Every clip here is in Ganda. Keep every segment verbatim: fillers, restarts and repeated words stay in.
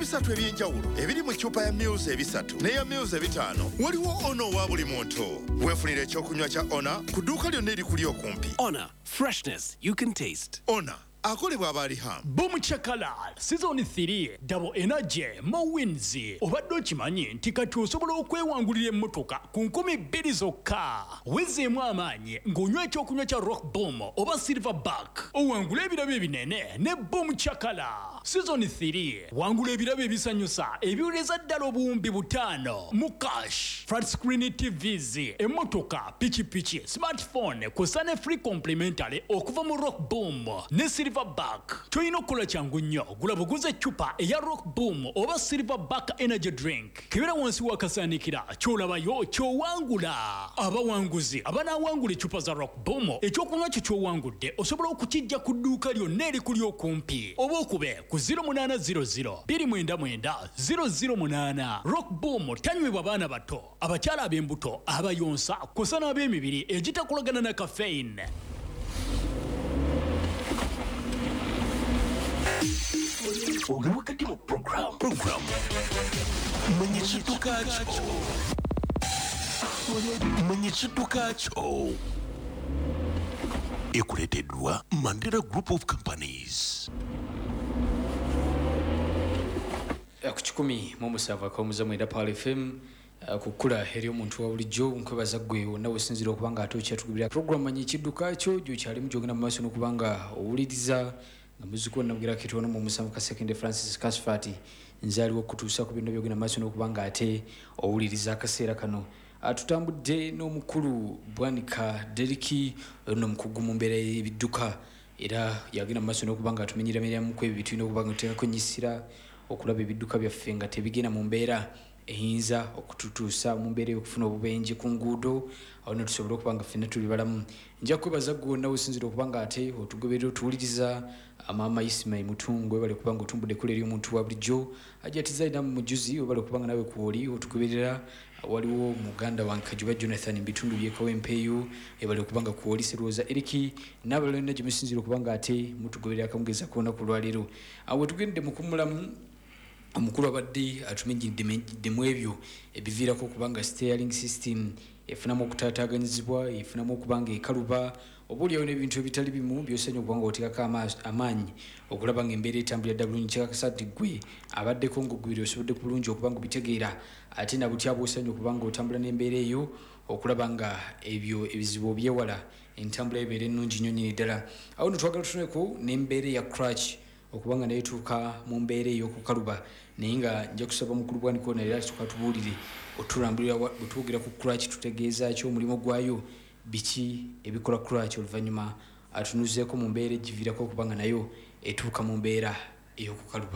ebisatu ebyenjawulo ebiri mu ccupa ya Muse ebisatu n'eya Muse ebitaano. Waliwo Ono wa buli muntu. Weefunire ekyokunywa kya Ona ku dduuka lyonna erikuli okumpi. Ona, freshness you can taste. Ona akolebwa abalihamu. Boom Chakalal season three double energy mo wins. Obadde okimanyi nti kati osobola okwewangulira emmotoka ku nkumi bbiri zokka. Wezeemu amaanyi ng'onywa ekyokunywa kya Rock Boom oba Silverback. Owangula ebirabo ebinene ne Boom Chakala. Season three wangula ebirabo ebisanyusa ebiwuleza ddala obuwumbi butaano mu cash. Flat screen T Vs, emmotoka, pikipiki, smartphone kw'ossa ne free complimentary okuva mu Rock Boom ne Silverback. Toyina okukola kyangu nnyo, gula buguze eccupa eya Rock Boom oba Silverback energy drink. Kebera wansi wakasaanikira ky'olabayo ky'owangula. Abawanguzi abanaawangula eccupa za Rock Boom ekyokunywa kyo ky'owangudde osobola okukijja ku dduuka lyonna erikuli okumpi oba okube ku zero eight zero zero two nine nine zero zero eight. Rock Boom tanywebwa baana bato, abakyala ab'embuto, abayonsa kw'ossa n'ab'emibiri egitakolagana na caffeine. Oli wakati mu program. Program. Mwenye kidduka kyo. Mwenye kidduka kyo. Ekuleteddwa Mandela Group of Companies. Ku kikumi mu musanvu akawumuza mwenda Pal F M kukula eri omuntu wa bulijjo nkwebaza ggwe wonna weesinzira okuba nga ate okyatugibira program Mwenye kidduka kyo gy'okyalimu gyogenda mu maaso n'okuba nga owuliriza muziko nabugira kitono mu musanvu ka second Francis Kasfati nzali okutuusa ku bintu byogena maaso n'okubanga ate owuliriza akaseera kano. Atutambudde n'omukulu Bwanika Deriki n'omukugu mu mbeera y'ebidduka era yagenda mu maaso n'okubanga atumenyeramereramu ku ebyo bitulina okuba nga tuteekako nnyisira okulaba ebidduka byaffe nga tebigenda mu mbeera eyinza okututuusa mu mbeera y'okufuna obubenje ku nguudo awo ne tusobola okuba nga ffenna tuli balamu. Nja kwebaza ggwe wonna weesinzira okuba nga ate otugoberera otuwuliriza Amaama Ismail Mutungo webale okuba nga otumbudde kule eri omuntu wa bulijjo ajatiza ina mu mujuzi webale okuba nga nawe kwoli otugoberera. Waliwo muganda wange Kajuba Jonathan bitundu by'ekawempeeyo ebale okuba nga kwoli Serooza Eriki n'abalonda gye musinzira okuba nga ate mutugoberera akamugeza koona ku lwaleero. Awo tugende mu kumulamu omukulu abadde atumenyiddde mu ebyo ebiviirako okuba nga steering system efunamu okutaataaganyizibwa efunamu okuba nga ekaluba obaoliawo n'ebintu ebitali bimu by'osanya okuba nga oteekako amaanyi okulaba nga embeera etambulira ddala bulungi. Kyakasadde ggwe abaddeko ng'oggwire osobodde ku bulungi okuba nga obitegeera ate nabutya bw'osanya okuba nga otambula n'embeera eyo okulaba nga ebyo ebizibu obyewala entambula ebeera ennungi nnyo nnyini ddala. Awo no twagala tutuneko n'embeera ya crutch okubanga naye tuuka mu mbeera ey'okukaluba naye nga nja kusaba mukulu Bwanika naye era tukatubuulire otulambulira bwetwogera ku crutch tutegeeza ki omulimu gwayo biki ebikola crutch oluvannyuma atunuzeeko mu mbeera egiviirako okubanga nayo etuuka mu mbeera ey'okukaluba.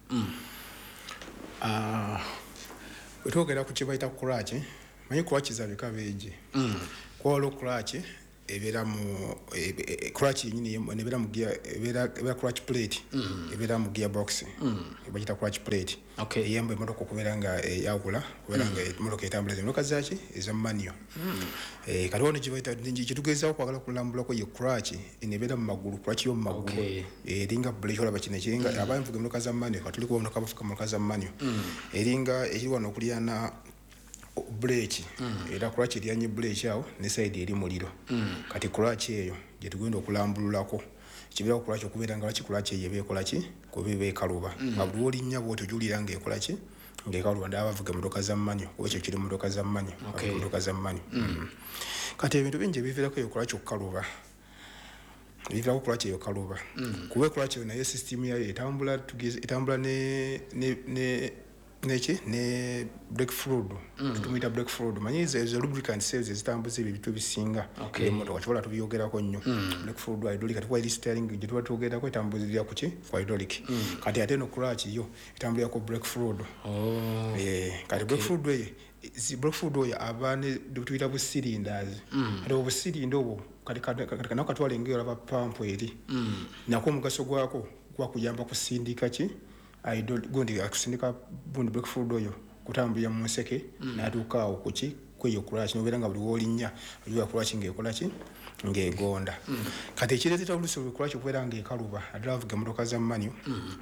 Bwetwogera ku kibayita crutch manyi crutch za bika bingi. Kwolo crutch ebera mu crutch nyini nebera mu gear ebera ebera crutch plate ebera mu gearbox ebajita crutch plate eyembe emotoka okubera nga yakula kubera nga emotoka etambula emotoka zaki eza manual eh kati ono kibaita kitugeza okwagala kulambula ko ye crutch enebera mu magulu crutch yo mu magulu eringa brake ola bakine kiringa abavuga emotoka za manual katuli ko emotoka bafuka emotoka za manual eringa ekiriwa nokulyana brake era crutch lyanye brake awo ne side eri muliro kati crutch eyo je tugenda okulambululako kibira crutch okubera nga crutch yebe ekola ki kubibe kaluba ngabuli olinya bwoto julira nga ekola ki ngekaluba ndabavuga motoka za mmanyo ocho kiri motoka za mmanyo motoka za mmanyo kati ebintu bingi bivirako yo crutch okukaluba bivirako crutch yo kaluba kuba crutch na system ya etambula tugeze etambula ne ne nechi ne brake fluid tumita brake fluid manyize ezo lubricant cells zitambuze bibitu bisinga emoto wachola tubiyogerako nnyo brake fluid hydraulic ati kwa steering je tuba tugenda ko etambuzira ku ki kwa hydraulic kati ate no clutch yo etambulira ko brake fluid oh eh kati brake fluid ye zi brake fluid ya abane tuita bu cylinders ati bu cylinder obo kati kati kana katwale ngera ba pump eri nako mugaso gwako kwa kuyamba kusindika ki I don't go ndi akusindika bundi brake fluid oyo kutambulira mu nseke natuka awo kuki kweyo crutch noberanga buli wolinya aliwa crutch ngekola ki ngegonda kati ekirezeta oluso crutch kwera ngekaluba adala vuga motoka za mmanyo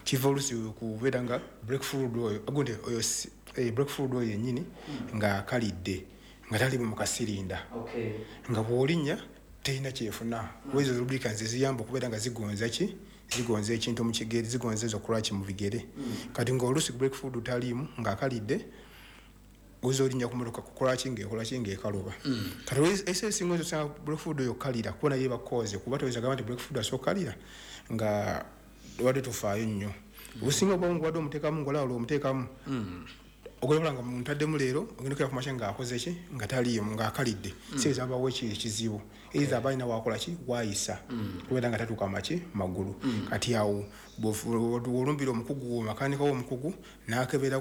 kiva olusi kubeera nga breakfruit oyo agunde oyo eh, breakfruit oyo yennyini nga kalidde nga tali mu kasirinda nga bw'olinnya terina kyefuna wezo lubricants ziyamba okubeera nga zigonza ki zigonza ekintu mu kigere zigonza ezo kulaki mu bigere kati ng'olusi breakfruit taliimu ng'akalidde wezo olinya ku motoka kukola ki ng'ekola ki ng'ekaluba kati ese esinga ezo sanga breakfruit oyo kalira kubona ye bakoze kuba toyinza gamba nti breakfruit asooka kalira nga wadde tufaayo nnyo obusinga obwongo wadde omuteekamu ng'olaba olwomuteekamu ogola nga muntu addemu leero ogenda okera ku makya ng'akoze ki nga taliimu ng'akalidde sezambawo ekizibu either abalina wakola ki waayisa kubeera nga tatuuka maki magulu kati awo olumbira omukugu makanika w'omukugu n'akebera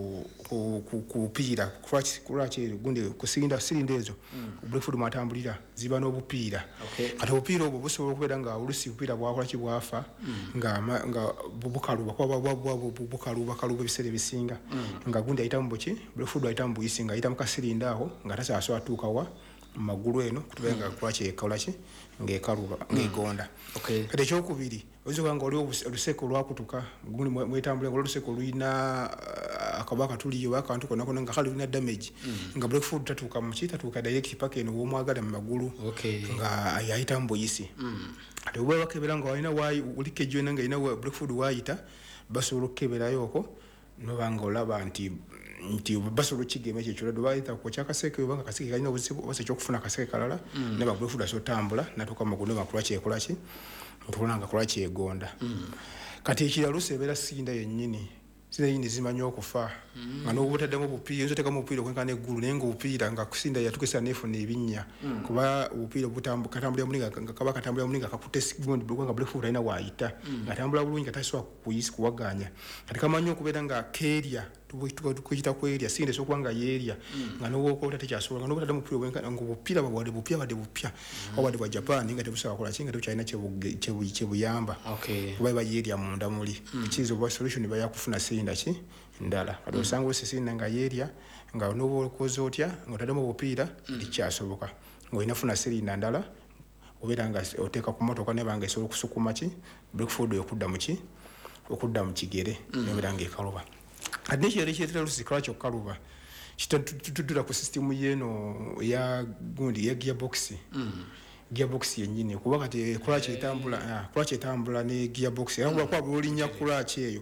ku piira kulwaki gundi kusirinda sirinda ezo breakfruit mwatambulira ziba n'obupiira kati obupiira obwo busobola okubeera nga olusi bupiira bwakola ki bwafa nga bukaluba kuba bukaluba kaluba ebiseera ebisinga nga gundi ayitamu buki breakfruit ayitamu buyisi nga ayita mu kasirinda aho nga tasaasobola atuukawa magulu eno kutubeera nga kulwaki ekola ki ng'ekaluba ng'egonda kati ekyokubiri oyinza okuba nga oli oluseko olwakutuka gundi mwetambulira nga oluseko lulina akabaka tuliyo oba akantu konna konna nga kale lulina damage nga breakfruit tatuuka muki tatuuka direct paka eno w'omwagala mu magulu nga ayayitamu buyisi ate oba bakebera nga walina olikejo ena nga alina breakfruit waayita basobola okukeberayo okwo noba nga olaba nti nti basobola okigema ekyo kyolwadde bayita ku kyakaseeke oba nga kaseeke kalina obuzibu oba ekyokufuna akaseeke kalala ne babreakfruit asobola otambula natuuka mu magulu ne bakola kyekola ki otubona nga kola kyegonda kati ekirala lusi ebeera sirinda yennyini sirinda yennyini zimanya okufa nga n'obutaddemu obupiira oyinza oteekamu obupiira okwenkana eggulu naye ng'obupiira nga kusinda yatukisa neefuna ebinnya kuba obupiira katambulira bulungi nga kaba katambulira bulungi nga kakutte nga breakfruit alina waayita ng'atambula bulungi nga tasobola kuyisi kuwaganya kati kamanya okubeera nga keerya tukuyita kwerya sirinda esobola okuba nga yeerya nga n'obwokota tekyasobola nga n'obutaddemu obupiira ng'obupiira bwabwadde bupya badde bupya wabadde bwa japan nga tebusobola kola ki nga tebukyalina kyebuyamba kuba bayeerya munda muli kiyinza oba solution bayakufuna sirinda ki ndala kati osanga olusi sirinda nga yeerya nga n'oba okoze otya ng'otaddemu obupiira tekyasoboka ng'olina funa sirinda ndala obeera nga oteeka ku motoka neba nga esobola okusukuma ki breakfruit okudda mu ki okudda mu kigere nebeera ng'ekaluba kati nekirala ekireetera olusi kikola kyokkaluba kitudula ku sisitemu yeeno eya gundi ya gearbox gearbox yennyini kuba kati kulaki etambula kulaki etambula ne gearbox era kuba kwaba olinya kulaki eyo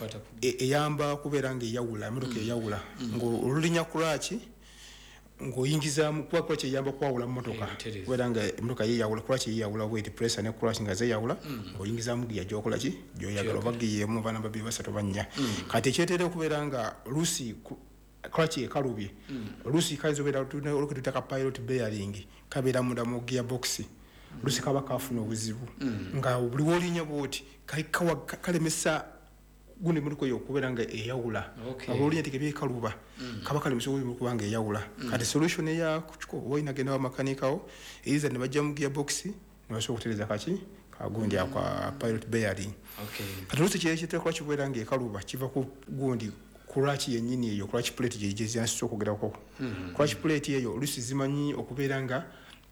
eyamba kubeera ng'eyawula emotoka eyawula ng'olulinya kulaki ng'oyingizaamu kuba kulaki eyamba kwawula mu motoka kubeera nga emotoka yeyawula kulaki yeyawula bweti pressure ne kulaki nga zeyawula ng'oyingizaamu giya gyokola ki gyoyagala oba giyeemu baana babiri basatu bannya kati ekyeteera okubeera nga lusi kulaki ekalubye olusi kayinza obeera olukituta ka pilot bearing kabeera munda mu gearbox lusi kaba kafuna obuzibu nga buli wolinya bwoti kalemesa gundi motoka yo okubeera nga eyawula abolinya tekebyekaluba kaba kalemesa okuba nga eyawula kati solution eya kuko olina genda wa makanikawo eyiza ne bajja mu gearbox ne basobola okutereza kaki kagundi akwa pilot bearing kati lusi kyekitera kuba kibeera nga ekaluba kiva ku gundi kulaki yennyini eyo kulaki plate gyezyansiza okwogerako kulaki plate eyo olusi zimanyi okubeera nga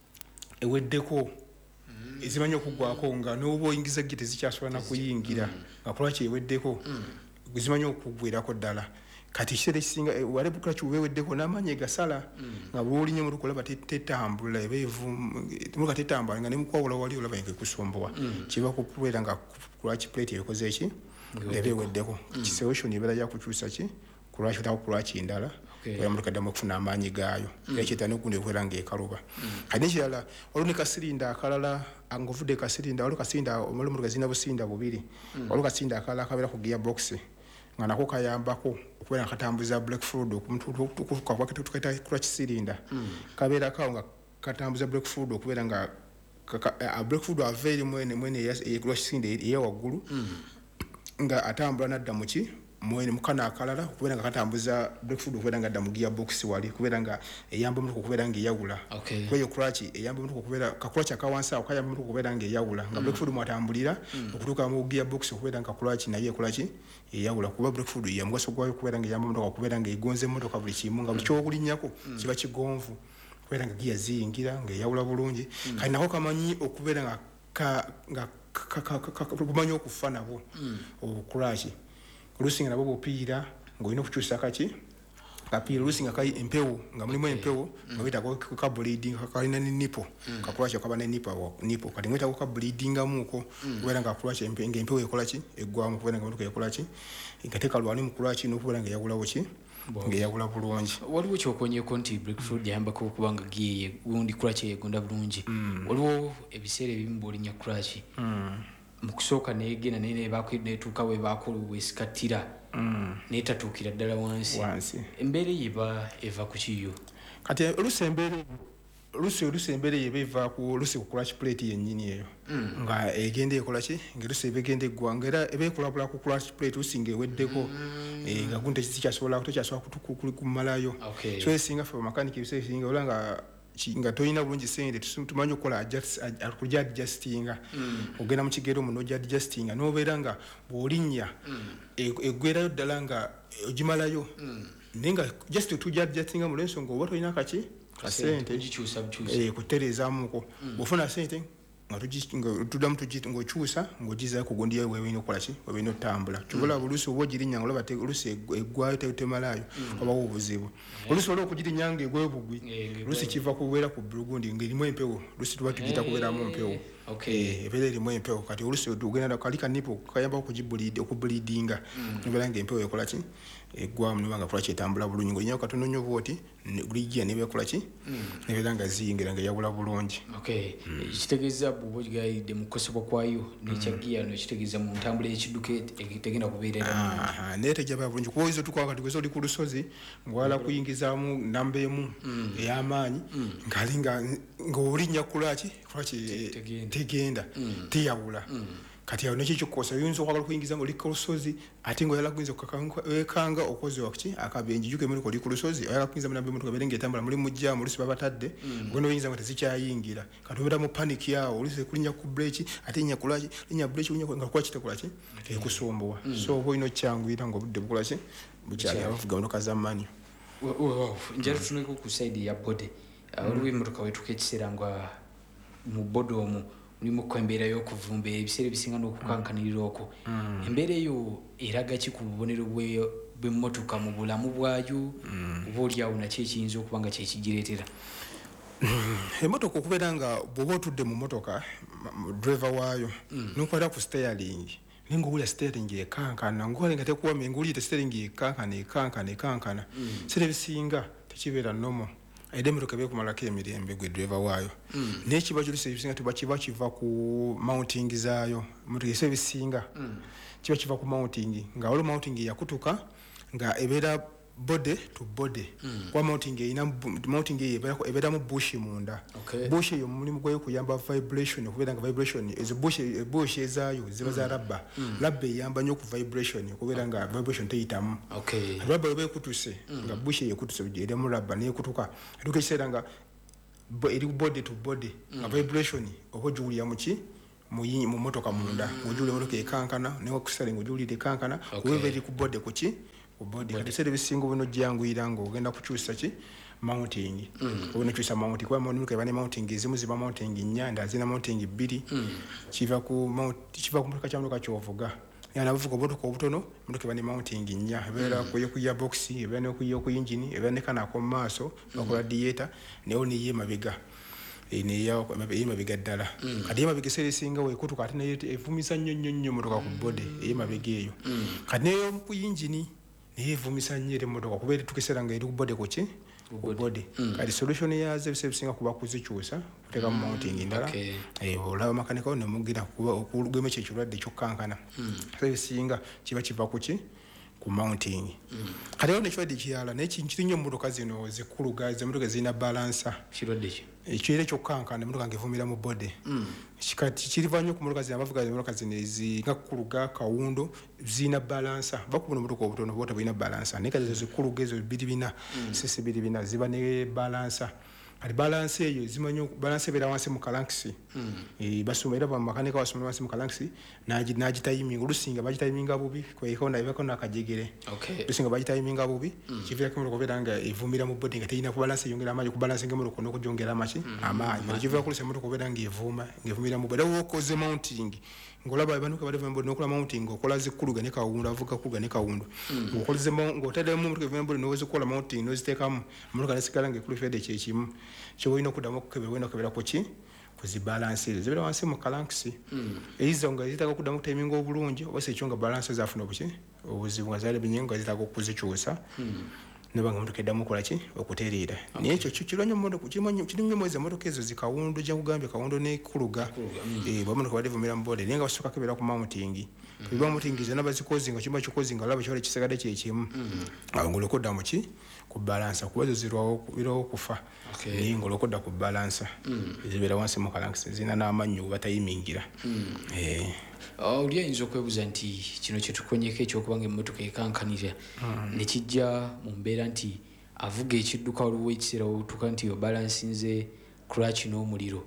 eweddeko ezimanyi okuggwako nga n'oba oyingiza gye tezikyasobola nakuyingira nga kulaki eweddeko zimanyi okugwerako ddala kati ekiseera ekisinga wale kulaki weweddeko n'amaanyi egasala nga bwolinya emotoka olaba tetambula ebeevu emotoka tetambula nga nemukwawula wali olaba ngekusumbuwa kiba kubeera nga kulaki plate eyokoze eki eba eweddeko kisolution ebeera yakukyusa ki kulwaki otako kulwaki ndala era motoka ddamu okufuna amaanyi gaayo ekyeta nokundi okubeera ng'ekaluba kati nekirala waliwo ne kasirinda akalala ngaovudde kasirinda waliwo kasirinda omali motoka zirina busirinda bubiri waliwo kasirinda akalala kabeera ku gearbox nga nako kayambako okubeera nga katambuza breakfruit okutukaita kulwa kisirinda kabeera kawo nga katambuza breakfruit okubeera nga breakfruit ava eri mwene mwene kulwa kisirinda eyewaggulu nga atambula nadda muki mwene mukana akalala okubeera nga katambuza breakfruit okubeera nga adda mu gearbox wali kubeera nga eyamba omutuka okubeera nga eyawula kweyo kulaki eyamba omutuka okubeera kakulaki akawansi awo kayamba omutuka okubeera nga eyawula nga breakfruit mwatambulira okutuuka mu gearbox okubeera nga kulaki naye ekolaki eyawula kuba breakfruit ya mugaso gwayo okubeera nga eyamba omutuka okubeera nga egonze emmotoka buli kimu nga buli kyokulinnyako kiba kigonvu okubeera nga giya ziyingira nga eyawula bulungi kati nako kamanyi okubeera nga kumanya okufa nabo okulaki olusinga nabo bopiira ng'olina okukyusa kaki kapiira olusinga kali empewo nga mulimu empewo nga wetako ka bleeding kalina ne nipo kakulaki akaba ne nipo nipo kati wetako ka bleeding amuko kubera nga akulaki empewo ekola ki eggwamu kubera nga motoka ekola ki ngateka lwani mukulaki n'okubera nga yagulawo ki ngeyagula bulungi waliwo kyokonyeko nti breakthrough yayambako okubanga giye gundi kulaki yegonda bulungi waliwo ebiseera ebimu bwolinya kulaki mu kusooka neegenda naye netuuka we bakolwesikatira netatuukira ddala wansi embeera yeba eva ku kiyo kati olusi embeera lusi olusi embeera yeba eva ku lusi ku clutch plate yennyini eyo nga egenda ekola ki ngaelusi ebegenda eggwanga era eba ekulabula ku clutch plate lusi ngaeweddeko nga gundi tekikyasobola tekyasobola kumalayo so esinga fe bamakaniki ebiseera ebisinga ola nga nga toyina bulungi sente tumanyi okukola kujja adjustinga ogenda mu kigero muno ojja adjustinga n'obeera nga bw'olinnya eggwerayo ddala nga ogimalayo naye nga just tujja adjustinga mu lwensonga oba tolina kaki kasente kutereezaamuko bw'ofuna sente tuddamu ng'okyusa ng'ogizayo ku gundi webalina okukola ki webalina otambula kyobola oluusi oba ogirinya nga olaba oluusi eggwayo temalaayo obawo obuzibu oluusi olaba okugirinya nga egwayo bugwi oluusi kiva kubeera ku gundi ng'erimu empewo oluusi tuba tugiyita kubeeramu empewo ebeera erimu empewo kati oluusi ogenda kali kanipo kayambako okubulidinga nobeera nga empewo ekola ki eggwamu niba nga kola kyetambula bulungi ng'olinyawo katono nnyo bwoti bulijja nebeekola ki nebeera nga ziyingira nga eyawula bulungi kitegeeza bw'oba ogigayidde mu kukosebwa kwayo nekyagiya nokitegeeza mu ntambula y'ekidduka tegenda kubeera naye tejaba bulungi kuba oyinza otukwao kati gweza oli ku lusozi ng'owala kuyingizaamu namba emu ey'amaanyi ngali ng'olinnya kulaki kulaki tegenda teyawula kati awo nekyo kikosa oyinza okwagala okuyingiza nga oli ku lusozi ate ng'oyala kuyinza wekanga okoze waki akabenji juka emotoka oli ku lusozi oyala kuyinza munamba emotoka beere ng'etambula muli mujjaamu olusi babatadde gwena oyinza nga tezikyayingira kati obeera mu paniki awo olusi kulinnya ku breaki ate nnya kulaki linnya breaki nga kuba kitekolaki ekusumbuwa so oba olina okyanguyira ng'obudde bukolaki bukyali abavuga emotoka za mani njala tutuneko ku saidi ya bode waliwo emotoka wetuka ekiseera nga mu bode omwo mulimu ko embeera y'okuvumba ebiseera ebisinga n'okukankanirira okwo embeera eyo eraga ki ku bubonero bw'emmotoka mu bulamu bwayo oba oliawo nakyo ekiyinza okuba nga kyekigireetera emmotoka okubeera nga bw'oba otudde mu mmotoka driver waayo n'okwata ku steering naye ng'owulira steering ekankana ng'owali nga tekuwamye ng'owulira steering ekankana ekankana ekankana seera ebisinga tekibeera nomo aide emotoka bekumalako emirembe gwe driver waayo naye kiba kyolusi ebisinga tuba kiba kiva ku mounting zaayo emotoka ese ebisinga kiba kiva ku mounting nga olwo mounting yakutuka nga ebeera bode to bode kwa mounting ina mounting ebeera mu bush munda bush eyo mulimu gwayo kuyamba vibration okubeera nga vibration ezo bush bush ezaayo ziba za rubber rubber eyamba nnyo ku vibration okubeera nga vibration teyitamu rubber oba ekutuse nga bush eyo ekutuse eri mu rubber nekutuka etuka ekiseera nga eri bode to bode nga vibration oba ogiwulira muki mu motoka munda ng'ogiwulira emotoka ekankana naye okuseera ng'ogiwulira ekankana oba eri ku bode kuki body kati sere bisingo bino janguyira ngo ogenda kukyusa ki mounting obona kyusa mounting kwa moni muke bane mounting zimu ziba mounting nyanda zina mounting bbiri kiva ku mount kiva ku muka kyamuka kyovuga yana buvuga boto ko butono muke bane mounting nya bera ku yo ku ya box ebene ku yo ku engine ebene kana ko maso ko radiator ne oni ye mabiga ene ya ko mabe ye mabiga dala kati ye mabiga sere singa we kutuka ate ne evumisa nnyo nnyo nnyo mutoka ku body ye mabiga eyo kati ne yo ku engine niye vumisa nyere motoka kubera tukisera nga eri kubode kochi kubode kali solution yaze bisebisinga kuba kuzikyusa kuteka mu mounting ndala eh olaba makanika ne mugira kuba okulugeme kye kirwadde kyokkankana sebisinga kiba kiva kuki ku mounting kale ono kirwadde kiyala naye kintu nnyo motoka zino zikuluga ze motoka zina balancer kirwadde ki ekire kyokkankana motoka ngevumira mu bode kikati kiriva nnyo ku motoka zina bavuga motoka zino zinga kuluga kawundo zina balancer bakubona motoka obutono bota bina balancer ne kaze zikuluga ezo biri bina sisi biri bina ziba ne balancer kati balance eyo zimanyo balance bera wansi mu kalanksi eh basoma era ba makanika wasoma wansi mu kalanksi naji naji timing olusinga baji timinga bubi ko ikona ibako nakajegere okay olusinga baji timinga bubi kivira kimuro koberanga ivumira mu body ngati ina ku balance yongera amaji ku balance ngemuro kono kujongera amachi amaji kivira kulise muto koberanga ivuma ngevumira mu body wokoze mounting ngolaba banuka bade vembo nokula mounting okola zikuluga ne kawundu avuga kuga ne kawundu ngokoleze ngotade mu muto vembo nozo kola mounting nozo tekamu muruka nesikala ngekulu fede chechimu cyo wino kudamu kebe wino kebera kochi kuzi balance zibera wansi mu kalanksi eizo nga zitaka kudamu timing obulungi wase chonga balance zafuna buchi obuzibu ngazale binyengo zitaka kuzichusa nebanga mutu kedamu kola chi okuterera n'ekyo kikironyo modo kukimanyo kirimye mwezi modo kezo zikawundu je kugambye kawundu ne kuluga eh bamuno kwa devumira mbode nenga basuka kebera ku mounting biba mutingize nabazikozinga kimba kikozinga laba kyole kisegade kyekimu ngolo koda mu ki ku balance kubazo zirwawo biro kufa ni ngolo koda ku balance zibera wansi mu kalanksi zina n'amanyu batayimingira eh oli ayinza okwebuuza nti kino kyetukonyeko ekyokuba ng'emmotoka ekankanira ne kijja mu mbeera nti avuga ekidduka waliwo ekiseera wotuka nti obalansinze clutch n'omuliro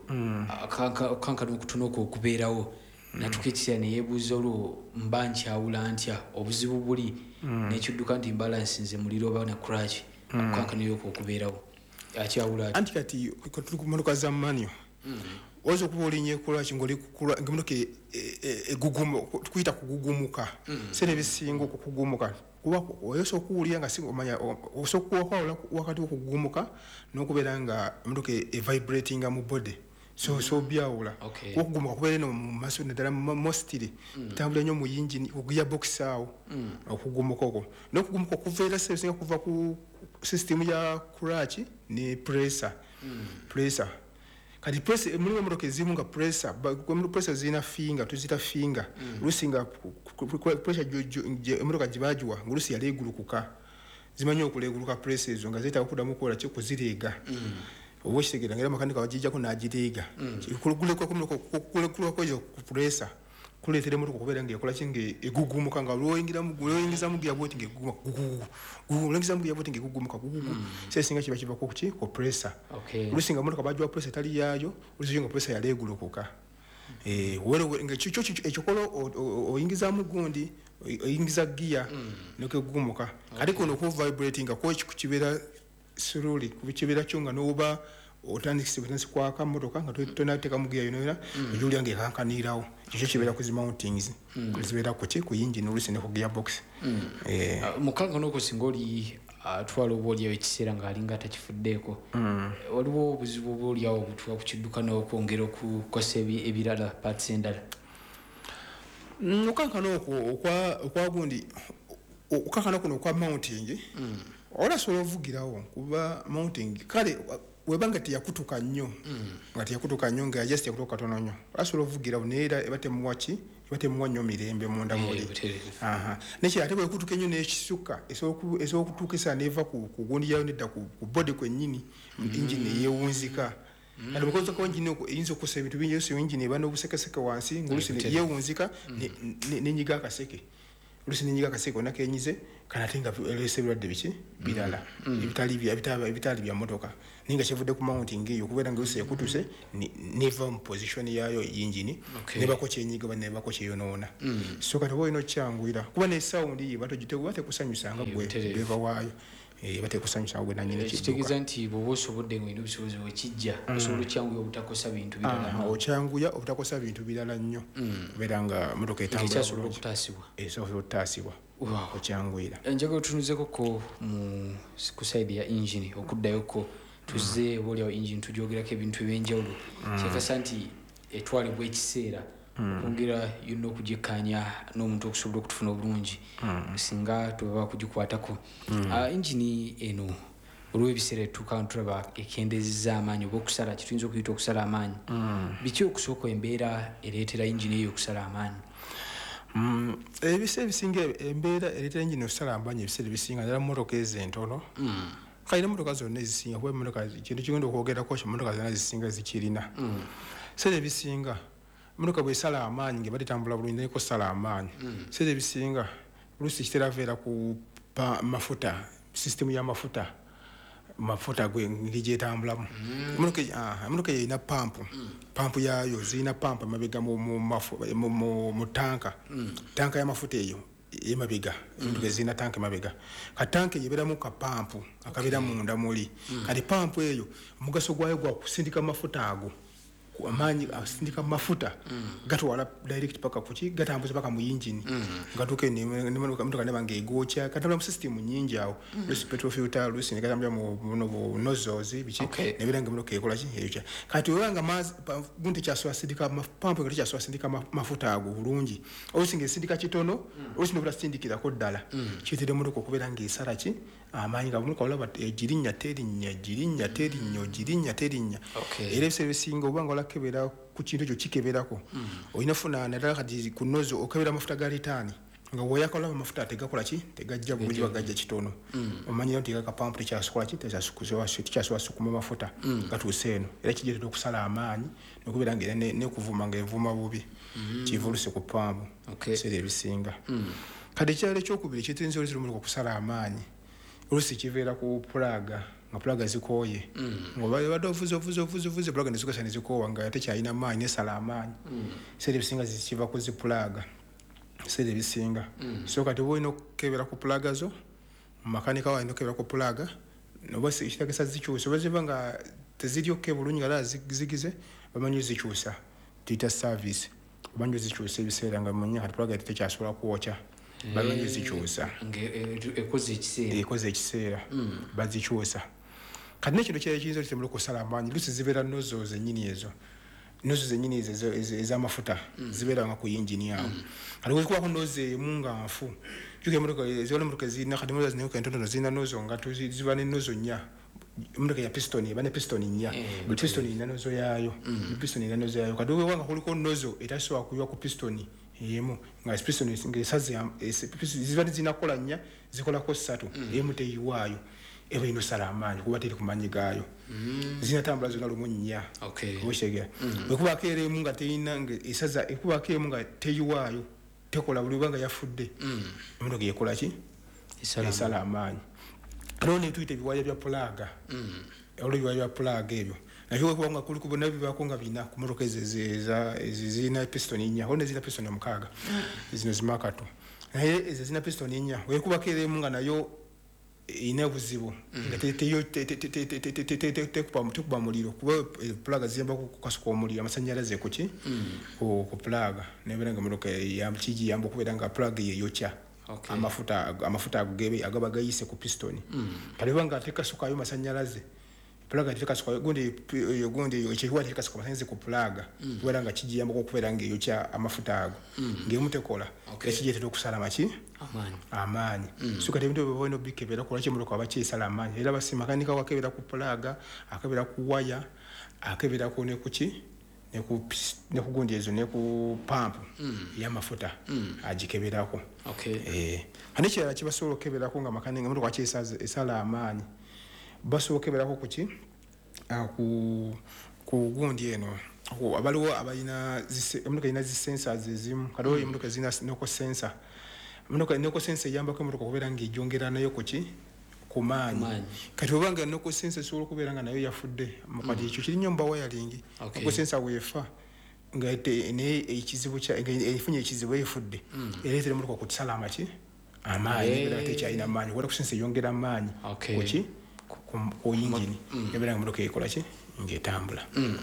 akankana okutono okwo okubeerawo natuka ekiseera ne yeebuuza olwo mba nkyawula ntya obuzibu buli n'ekidduka nti mbalansinze muliro oba na clutch akankanira okwo okubeerawo akyawula anti kati tuli ku motoka za manyo ozo kubolinye clutch ngoli kukula ngemunoke egugumu tukuyita kugugumuka sene bisingo kugugumuka kuba oyoso kuulya nga singo manya osokuwa kwa wakati okugugumuka nokuberanga munoke e vibrating mu body so so byawula okugumuka kubere no maso nedala mostly tambula nyo mu engine okuya box awo okugumuka okwo nokugumuka kuvera service kuva ku system ya clutch ni pressure pressure kati pressure muri motoka zimu nga pressure kwa muri pressure zina finger tuzita finger lusinga pressure motoka jibajwa ngurusi ya legulu kuka zimanyo okuleguluka pressure zo nga zita okuda mukola cyo kuzirega obo kitegera ngera makanika wajija ko najirega kulugule ko kumuloko kule kule ko yo pressure kuletere motoka kubera ngiye kola kinge egugumuka nga loyingira mu loyingiza mu giya boti nge guguma gugu gugu loyingiza mu giya boti nge gugumuka gugu sesinga kiba kiba ko kuki ko pressure lusinga motoka bajwa pressure tali yayo uziyo pressure ya legulu kuka eh wero nge chicho ekikolo oyingiza mu gundi oyingiza giya noke gugumuka ariko no ko vibrating ko kibera suruli kubikibera cyonga noba otandikise kutansi kwa kamotoka nga tonateka mugiya yonera ejuli yange kankanirawo ekyo kibera ku mountings kuzibera ku ki ku engine ulusine ku gearbox eh mukanga noko singoli atwala oboli ekiseera nga alinga takifuddeeko waliwo obuzibu obuli awo butwa ku kidduka n'okwongera okukosa ebirala parts endala mukankana okwo okwa okwa gundi okankana kuno kwa mounting ola solo vugirawo kuba mounting kale webanga tiyakutuka nnyo ngati yakutuka nnyo nga just yakutuka tono nnyo asolo vugira neera ebate muwachi ebate muwanyo mirembe munda muli aha nechi ate bwe kutuka nnyo n'ekisuka esoku esokutukisa neva ku kugundi yayo nedda ku body kwennyini engine yewunzika alo because ko engine ko inzo ko sebitu binyo so engine ebano obusekeseke wansi ngulusi yewunzika n'enyiga akaseke ulusi n'enyiga akaseke onakenyize kanatenga elesebirwadde biki birala ebitali bya bitaba ebitali bya motoka ninga chevude ku mounting eyo kubera ngose yakutuse neva mu position yayo engine neba ko kyenyiga ba neba ko kyeyonona so kati boyino kyangwira kuba ne sound yi bato jite bate kusanyusa nga gwe beva wayo eh bate kusanyusa gwe nanyine kiduka kitegeza nti boboso bodde ngwino bisoboze wekijja so lucyanguya obutakosa bintu birala o kyanguya obutakosa bintu birala nnyo beranga motoka etambula so okutasibwa eh so okutasibwa wow kyangwira enjaga tunuzeko ko mu ku side ya engine okuddayo ko tuze boli ya engine tujogerako ebintu ebyenjawulo kyekasa nti etwalibwa ekiseera okongera yonna okugikkaanya n'omuntu okusobola okutufuna obulungi singa tuba kugikwatako engine eno olw'ebiseera etuuka ntulaba ekendezeza amaanyi oba okusala kituyinza okuyita okusala amaanyi biki okusooka embeera ereetera engine eyo okusala amaanyi Mm, ebise ebisinga embeera ereetera engine okusala amaanyi ebiseera ebisinga ddala motoka ezentono kayina motoka zonna ezisinga kuba motoka kintu kigenda okwogerako kyo motoka zonna zisinga zikirina seera ebisinga motoka bwesala amaanyi nga batambula bulungi naye kosala amaanyi seera ebisinga oluusi kitera veera ku mafuta system y'amafuta mafuta gwe ngijetambulamu munuke ah munuke ina pump pump yayo zina pump mabega mu mu mu tanka tanka ya mafuta eyo emabega munuke zina tanka mabega ka tanka yebera mu ka pump akabira munda muli kali pump eyo mugaso gwayo gwa kusindika mafuta ago amanyi asindika mafuta gato wala direct paka kuchi gatambuza paka mu engine ngatuke ni mtu kane bange gocha katambula mu system nyingi awo lusi petrol filter lusi nikatambula mu mu nozzles bichi nebiranga mu kekola chi eyo kati wanga maz gunte kya so asindika pampo kati kya so asindika mafuta ago bulungi osinge sindika kitono osino bula sindikira ko dala kitire mu ko kubera ngisara chi amanyi gabunuka olaba ejirinya terinya jirinya terinya jirinya terinya era servicing obanga kebera ku kintu kyo kikeberako oinafuna nadala kati kunozo okebera mafuta ga litani nga woyakola mafuta tegakola ki tegajja bulungi bagajja kitono omanyi nti ka pump kya sokola ki teja sukuzo kya so sukuma mafuta gatuseno era kijje okusala amaanyi nokubera ngere ne kuvuma nga evuma bubi kivuluse ku pump sere bisinga kati kyale kyokubiri kitenzo liziro mu kusala amaanyi olusi kivera ku plaga nga plaga zikoye ngo bali badovuzo vuzo vuzo vuzo plaga nizikosana zikowa nga ate kyalina amaanyi ne sala amaanyi sere bisinga zikiva ku zi plaga sere bisinga so kati boino kebera ku plaga zo makanika wa ndokebera ku plaga no basi kitakesa zikyusa baziva nga teziryo ke bulungi nga zigize bamanyi zikyusa tita service bamanyi zikyusa ebiseera nga munya kati plaga ate kyasobola kuwocha bamanyi zikyusa ekoze ekiseera ekoze ekiseera bazikyusa kati nekino kyekiyinza kitemula okusala amaanyi lusi zibeera nozo zenyini ezo nozo zenyini ezo ez'amafuta zibeera nga ku yingini yawo kati wekubako nozo emu nga nfu zibona emotoka zirina kati emotoka zineuka entonotono zirina nozo nga ziba ne nozo nnya emotoka ya piston eba ne piston nnya buli piston erina nozo yaayo piston erina nozo yaayo kati wewanga kuliko nozo etasobola kuyiwa ku piston yemu nga piston ngesaze ziba zinakola nnya zikolako ssatu emu teyiwaayo eba ino sala amaanyi kuba teri kumanyi gaayo zinatambula zonna lumu nnya oshegera wekubako era emu nga terina esaza ekubako emu nga teyiwaayo tekola buli banga yafudde emotoka yekola ki esala amaanyi kaliwo netuyita ebiwaya bya pulaga olwo ebiwaya bya pulaga ebyo nabyo wekuba nga kuli kubona bibaako nga bina ku motoka zirina piston nnya olwo nezirina piston mukaaga zino zimakatu naye ezo zirina piston nnya wekubako era emu nga nayo ina buzibu nga teyo tekuba muliro kuba pulaga ziyamba kukasuka omuliro amasanyalaze kuki ku pulaga nebera nga motoka yamukiji yamba okubeera nga pulaga yeyokya amafuta amafuta agebe agaba gayise ku piston kale banga tekasukayo masanyalaze pulaga tekasukayo gundi gundi ekiwa tekasuka masanyalaze ku pulaga kubera nga kiji yamba okubeera nga yeyokya amafuta ago ngemutekola ekije teto kusala machi amaanyi amaanyi sukate bintu bibone bikebera kola kimotoka abakisala amaanyi era basi makanika wakebera ku pulaga akebera ku waya akebera ku ne kuki ne ku ne kugundi ezo ne ku pump ya mafuta ajikeberako eh hani kyala kibasolo kebera ko nga makanika motoka akisaza esala amaanyi baso keberako kuki aku ku gundi eno abaliwo abayina emotoka ina zi sensors ezimu kaliwo emotoka zina noko sensor mnoka noko sensor yamba ko motoka kubera ngijongera nayo kuki kumanyi kati obanga noko sensor solo kubera nga nayo yafudde mukati ekyo kiri nyomba wiring noko sensor wefa nga ete ne ekizibu kya efunye ekizibu yafudde eretere motoka kutsala amachi amaanyi era techa ina amaanyi wala kusense yongera amaanyi kuki ku engine ebera nga motoka ekola ki ngetambula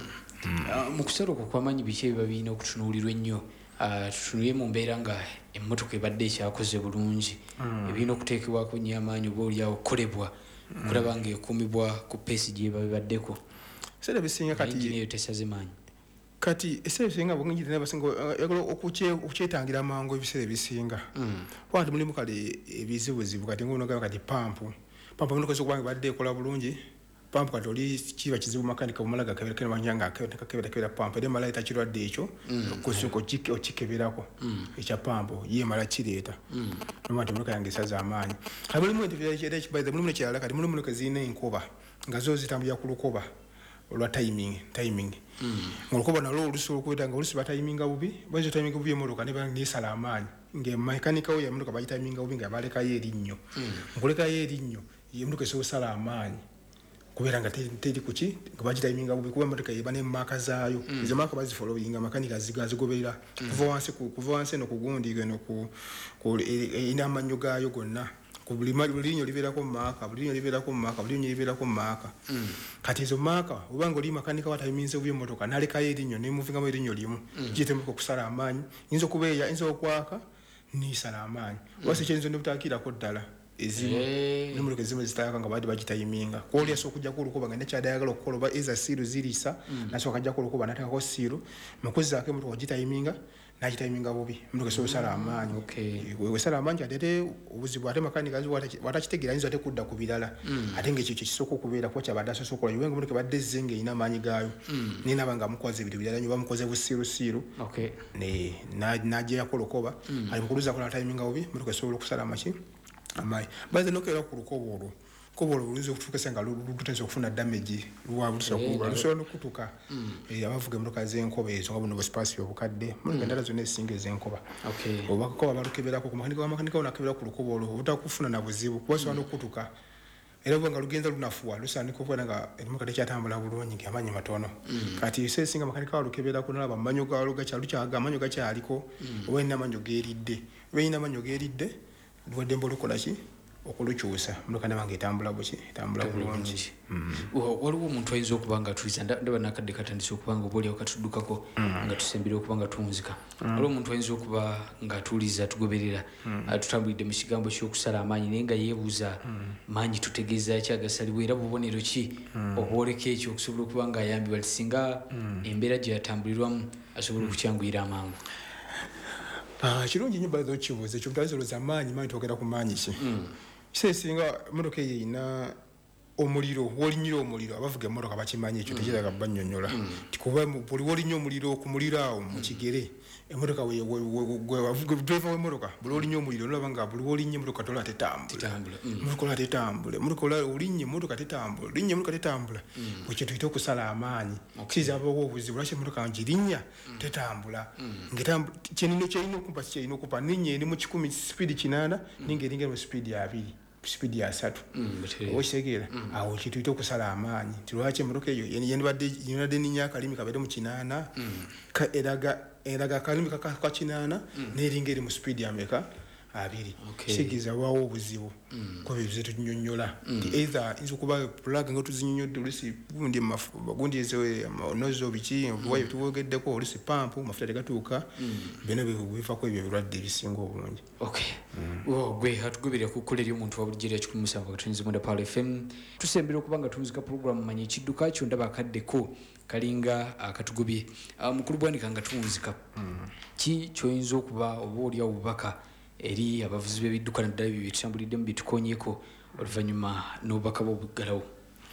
mu kusero kwamanyi biki ebabina okutunulirwa ennyo tutunulye mu mbeera nga emmotoka ebadde ekyakoze bulungi ebirina okuteekebwako nnyo amaanyi oba olyawo okukolebwa okulaba nga ekuumibwa ku peesi gye babibaddeko sera bisinga kati eyo tesaze maanyi kati ebiseera bisinga bwengiri nabasinga yagala okukyetangira amangu ebiseera ebisinga wati mulimu kale ebizibuzibu kati ngaonogaba kati pampu pampu emotoka zokubanga badde ekola bulungi pampu kati oli kiba kizibu makanika bumalaga kebera kene manyanga kebera kebera pampu ede mala etakirwadde ekyo kusuko kike okikeberako ekya pampu ye mala kireeta nomati emotoka yange esaza amaanyi kati mulimu ekyo ekibayiza mulimu nekyalala kati mulimu emotoka zirina enkoba nga zo zitambulira ku lukoba olwa timing timing ngolukoba nalwo olusobola okubeera nga olusi batayiminga bubi bwezo timinga bubi emotoka ne banisala amaanyi ngemakanika we emotoka bayitayiminga bubi nga balekayo erinnyo nkulekayo erinnyo emotoka esobola osala amaanyi kubera nga teri kuki bagitayiminga bubi kuba motoka yeba ne maka zaayo izo maka bazi following makanika zigazigoberera kuva wansi kuva wansi no kugundi no ku ina manyo gayo gonna ku buli linyo liberako maka buli linyo liberako maka buli linyo liberako maka kati izo maka ubango li makanika watayiminze bubi motoka naleka yelinyo ne muvinga mu linyo limu jite mu kusala amanyi inzo kubeya inzo okwaka ni sala amanyi wase chenzo ndikutakira ko ddala ezimu Eh. nemuluke zimu zitayaka nga badi bagitayiminga kwoli aso kujja kulukuba nga nekyadayagala okukoloba eza siru zirisa naso kajja kulukuba nataka ko siru mukuzaake mutu ogitayiminga nakitayiminga bubi muluke so sala amanyi Okay. wewe sala amanyi atete obuzibu ate makanika azi watakitegera inzo ate kudda ku birala ate ngekyo kisoko kubeera kwa kyabadde asosokola yuwenga muluke badde zenge ina amanyi gaayo nina banga mukoze ebintu birala nyoba mukoze busiru siru Okay. ne naje yakolokoba ali mukuluza kola timinga bubi muluke so okusala maki amai baze nokera ku lukobo olwo kobo olwo luzo kutuka senga lututenze okufuna damage luwa busa kuba luso nokutuka eh abavuga muloka zenkoba ezo ngabuno space obukadde muluke ndala zone singe zenkoba Okay. obako abalukeberako ku makanika makanika onakebera ku lukobo olwo utakufuna na buzibu kwaso nokutuka era bwanga lugenza lunafuwa lusandiko kwenda nga emuka tekyatambula bulungi ngamanyi matono kati se singa makanika walukebera ku nalaba manyo galo gacha luchaga manyo gacha aliko wena manyo geridde wena manyo geridde duwadde mbolukola ki okulukyusa mulukana bange etambula buki etambula bulungi waliwo omuntu ayinza okuba nga atuliza ndaba nakadde katandise okuba nga obaoliawo katuddukako nga tusembere okuba nga tuwunzika waliwo omuntu ayinza okuba nga atuliza tugoberera tutambulidde mu kigambo ky'okusala amaanyi naye nga yeebuuza maanyi tutegeeza ki agasaliwo era bubonero ki obwoleka ekyo okusobola okuba nga ayambibwa ti singa embeera gye yatambulirwamu asobola okukyanguyira amangu. Ah, kirungi nnyo bazo kibuuze ekyo mutazoloza amaanyi maanyi twogera ku maanyi ki kise singa motoka eyo erina omuliro wolinyira omuliro abavuga emmotoka bakimanyi ekyo tekiraga bannyonnyola tikuba buli wolinya omuliro ku muliro awo mu kigere emmotoka driver w'emmotoka buli wolinya omuliro nolaba nga buli wolinya emmotoka tola tetambula mukola tetambule mukola olinya emmotoka tetambula olinya emmotoka tetambula ekyo tuyita okusala amaanyi kiza abawo obuzibu lwaki emmotoka ngirinya tetambula kyenino kyerina okumpa kyerina okupa ninya eri mu kikumi speed kinaana ninga eringa mu speed ya abiri speed ya asatu okitegeera awo kituyita okusala amaanyi tilwaki emmotoka eyo yandibadde yinadde ninya akalimi kabeere mu kinaana eraga eraga akalimi ka kinaana n'eringa eri mu speed yameka abiri kitegeeza waawo obuzibu kuba ebize tunyonnyola nti either inza okuba plug nga tuzinyonyodde olusi gundi gundi nozo biki wayo tuwogeddeko olusi pampu mafuta tegatuuka bino bivako ebyo ebirwadde ebisinga obulungi. gwe atugoberera ku kkola eri omuntu wa bulijjo erya kikumi musanvu akatonyiza mwenda Pal F M tusembera okuba nga tuwunzika pulogulaamu manya ekidduka kyo ndaba akaddeko kalinga akatugobye mukulu bwanika nga tuwunzika ki kyoyinza okuba oba oliawo obubaka eri abavuzi b'ebidduka naddala ebyo byetutambuliddemu byetukonyeeko oluvannyuma n'obubaka bw'obuggalawo?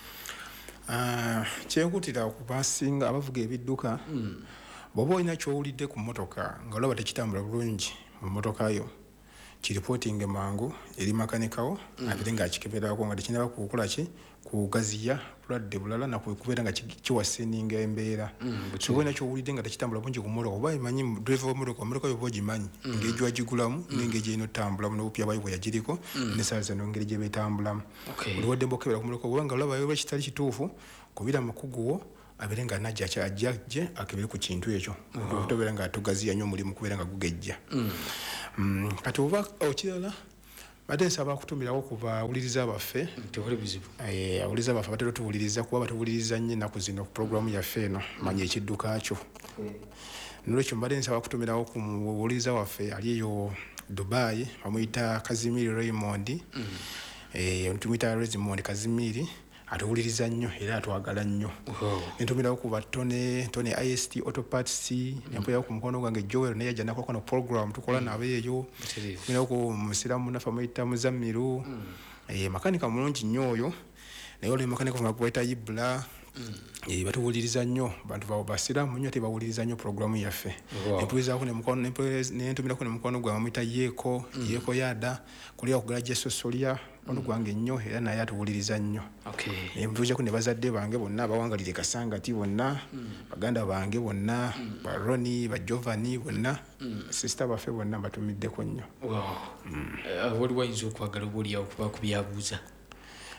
Kyekutira okubasinga abavuga ebidduka bw'oba olina kyowulidde ku mmotoka nga olaba tekitambula bulungi mu mmotoka yo kiripootinge mangu eri makanikawo ate ng'akikeberako nga tekinaba kukola ki kugaziya bulwadde bulala nakubeera nga kiwaseninga embeera so olina kyowulidde nga tekitambula bungi ku mmotoka oba imanyi driver w'emmotoka emmotoka yo oba ogimanyi engeri gyewagigulamu n'engeri gyerina otambulamu n'obupya bwayo bwe yagiriko n'essaawa zino engeri gye beetambulamu oliwadde mbokebera ku mmotoka kubanga olabayo olwa kitali kituufu kubira mukuguwo abeere nga najja ajjajje akebere ku kintu ekyo obutobeera nga atugaziya nnyo omulimu kubeera nga gugejja kati oba okirala badde nsaba kutumirawo ku bawuliriza baffe abawuliriza baffe batera otuwuliriza kuba batuwuliriza nnyo ennaku zino ku pulogulaamu yaffe eno manya ekidduka kyo nolwekyo mbadde nsaba kutumirawo ku muwuliriza waffe ali eyo Dubai bamuyita Kazimiri Raymond tumuyita Raymond Kazimiri atuwuliriza nnyo era atwagala nnyo entumirawo kuba tone tone I S T auto parts empoyawo ku mukono gwange Joel naye yajja nakola kono program tukola nabe eyo tumirawo ku musiramu nafa muyita Muzamiru makanika mulungi nnyo oyo naye oli makanika nga gweta Ibla eh batuwuliriza nnyo bantu bawo basiramu nnyo tebawuliriza nnyo programu yaffe empulizaako ne mukono nentumirako ne mukono gwa muyita Yeko Yeko yada kulia okugala Jesu Solia ono gwange nnyo era naye atuwuliriza nnyo empulizaako ne bazadde bange bonna abawangalire Kasangati bonna baganda bange bonna ba Roni ba Giovanni bonna sister baffe bonna batumiddeko nnyo waliwo ayinza okwagala oba oliawo kuba kubyabuuza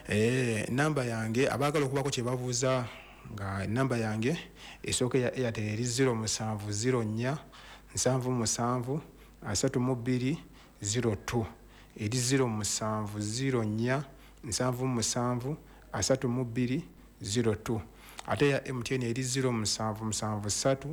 eh namba yange abagala okubako kye babuuza nga namba yange esooka ya Airtel eri zero musanvu zero nnya nsanvu musanvu asatu mu bbiri zero two eri zero musanvu zero nnya nsanvu musanvu asatu mu bbiri zero two ate ya M T N eri zero musanvu musanvu ssatu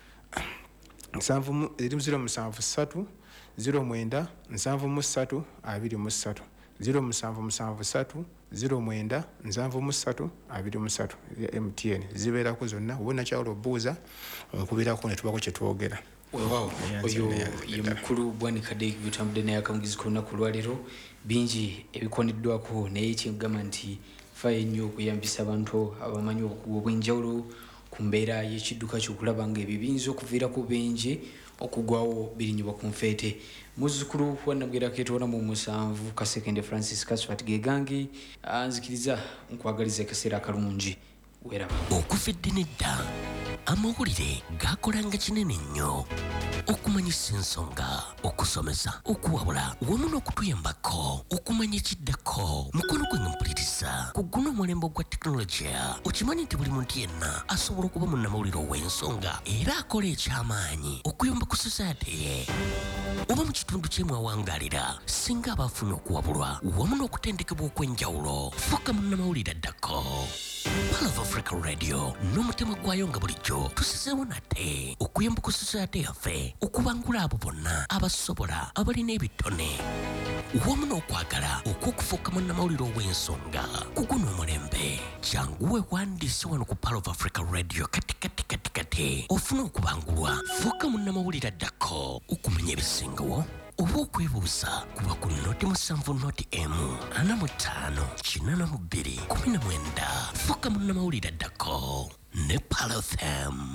nsanvu eri zero musanvu ssatu zero mwenda nsanvu mu ssatu abiri mu ssatu zero musanvu musanvu ssatu zero mwenda nsanvu mu ssatu abiri mu ssatu ya M T N zibeerako zonna obona kyalo buuza onkubirako ne tubako kye twogera. Wow, oyo ye mukulu Bwanikadde bitambudde naye akamugizi ku lunaku lwaleero bingi ebikoniddwako naye kyegamba nti faye nnyo okuyambisa abantu abamanyi obukugu obw'enjawulo ku mbeera y'ekidduka ky'okulaba nga ebyo biyinza okuviirako benje okugwawo birinyibwa ku nfeete. Muzzukulu wannabwera keetoona mu musanvu Kasekende Francis Kasfat Gegangi anzikiriza nkwagaliza akaseera akalungi weeraba. Okufedde nedda amawulire gakolanga kinene nnyo okumanyisa ensonga okusomesa okuwabula wamu n'okutuyambako okumanya ekiddako mukono gwe nga mpuliriza ku guno omulembe gwa tekinologiya okimanyi nti buli muntu yenna asobola okuba munnamawulire ow'ensonga era akola eky'amaanyi okuyamba ku society ye oba mu kitundu kyemu awangaalira singa abaafuna okuwabulwa wamu n'okutendekebwa okw'enjawulo fuuka munnamawulire addako. Pearl of Africa Radio n'omutima gwayo nga bulijjo tusizeewo nate okuyamba ku society yaffe okubangula abo bonna abasobola abalina ebitone wamu n'okwagala okw'okufuuka munnamawulire ow'ensonga ku guno omulembe kyanguwe wandiise wano ku Pearl of Africa Radio kati kati kati kati ofuna okubangulwa fuuka munnamawulire addako okumanya ebisingawo oba okwebuuza kuba ku noti musanvu noti emu ana mu ttaano kinana mu bbiri kumi na mwenda fuuka munnamawulire addako ne Pearl F M.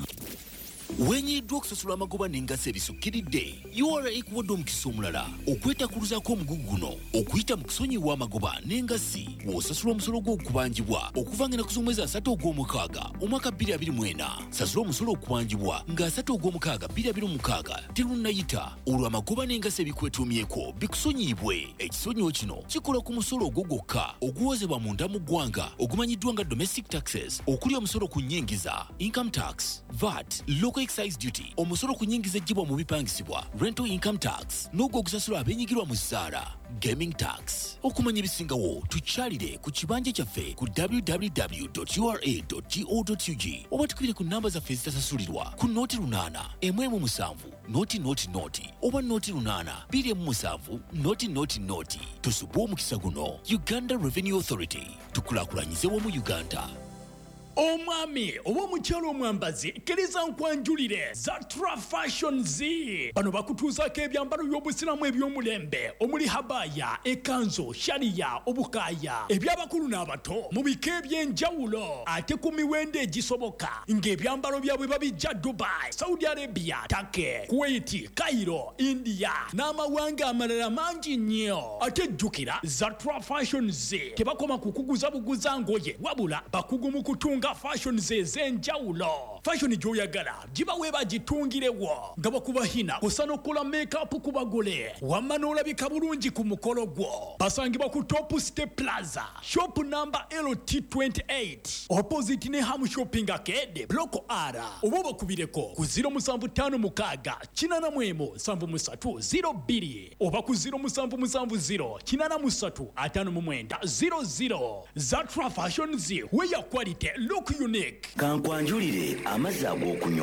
Wenyiddwa okusasula amagoba n'engazi ebisukkiridde U R A ekuwadde omukisa omulala okwetakuluzaako omugugu guno okuyita mu kusonyiwa amagoba n'engazi w'osasula omusolo gw'okubangibwa okuva nga naku z'omwezi asatu ogw'omukaaga omwaka bbiri abiri mu ena. Sasula omusolo okubangibwa nga asatu ogw'omukaaga bbiri abiri mu mukaaga terunnayita olwo amagoba n'engazi ebikwetuumyeko bikusonyiibwe. Ekisonyiwo kino kikola ku musolo ogwo gwokka oguwozebwa munda mu ggwanga ogumanyiddwa nga domestic taxes okuli omusolo ku nnyingiza income tax, V A T, local excise duty, omusolo ku nnyingiza ejjibwa mu bipangisibwa rental income tax n'ogwo ogusasula abenyigirwa mu zzaala gaming tax. Okumanya ebisingawo tukyalire ku kibanja kyaffe ku w w w dot u r a dot go dot u g oba tukubire ku namba zaffe ezitasasulirwa ku nooti lunaana emu emu musanvu nooti nooti nooti oba nooti lunaana bbiri emu musanvu nooti nooti nooti. Tusubwe omukisa guno. Uganda Revenue Authority, tukulaakulanyize wamu Uganda. Omwami oba omukyalo omwambazi kkiriza nkwanjulire Zatra Fashion Z bano bakutuuzaako ebyambalo by'obusiramu eby'omulembe omuli habaya, ekanzo, shariya, obukaaya eby'abakulu n'abato mu bika eby'enjawulo ate ku miwendo egisoboka ng'ebyambalo byabwe babijja Dubai, Saudi Arabia, Turkey, Kuwait, Cairo, India n'amawanga amalala mangi nnyo. Ate jjukira Zatra Fashion Z tebakoma kukuguza buguza ngoye wabula bakugu mu kutunga fashion z'enjawulo. Fashion gy'oyagala giba weeba gitungirewo nga bakubahina kusa n'okola make-up ku bagole wamma n'olabika bulungi ku mukolo gwo. Basangibwa ku Top Step Plaza shop number L T twenty-eight opposite ne Ham Shopping Arcade Block R oba bakubireko ku zero musanvu ttaano mukaaga kinana mu emu nsanvu musatu zero bbiri oba ku zero musanvu musanvu zero kinana musatu ataano mu mwenda zero zero. Zatra Fashion Z, where your quality look unique. Kankwanjulire amazzi ag'okunywa